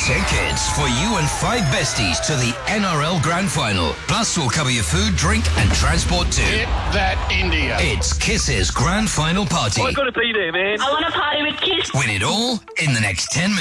Tickets for you and 5 besties to the NRL Grand Final. Plus, we'll cover your food, drink and transport too. Hit that India. It's Kiss's Grand Final Party. I've got to be there, man. I want to party with Kiss. Win it all in the next 10 minutes.